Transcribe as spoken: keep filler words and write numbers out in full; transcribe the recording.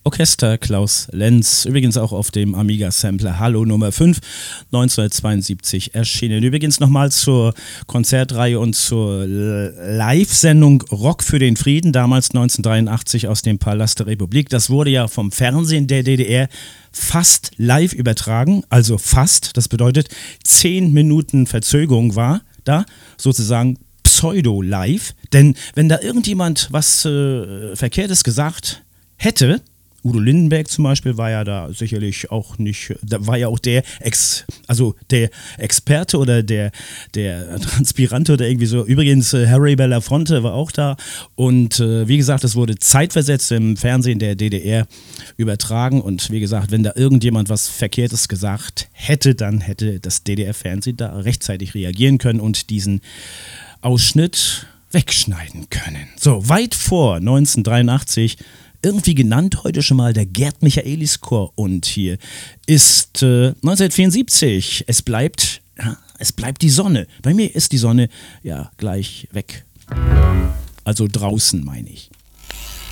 Orchester Klaus Lenz, übrigens auch auf dem Amiga-Sampler Hallo Nummer fünf, neunzehnhundertzweiundsiebzig erschienen. Übrigens nochmal zur Konzertreihe und zur Live-Sendung Rock für den Frieden, damals neunzehnhundertdreiundachtzig aus dem Palast der Republik. Das wurde ja vom Fernsehen der D D R fast live übertragen, also fast, das bedeutet zehn Minuten Verzögerung war da, sozusagen pseudo-live, denn wenn da irgendjemand was äh, Verkehrtes gesagt hätte, Udo Lindenberg zum Beispiel war ja da sicherlich auch nicht, da war ja auch der Ex, also der Experte oder der, der Transpirante oder irgendwie so. Übrigens, äh, Harry Belafonte war auch da und äh, wie gesagt, es wurde zeitversetzt im Fernsehen der D D R übertragen und wie gesagt, wenn da irgendjemand was Verkehrtes gesagt hätte, dann hätte das D D R-Fernsehen da rechtzeitig reagieren können und diesen Ausschnitt wegschneiden können. So, weit vor neunzehnhundertdreiundachtzig, irgendwie genannt heute schon mal der Gerd-Michaelis-Chor und hier ist äh, neunzehnhundertvierundsiebzig, es bleibt, ja, es bleibt die Sonne. Bei mir ist die Sonne ja gleich weg. Also draußen meine ich.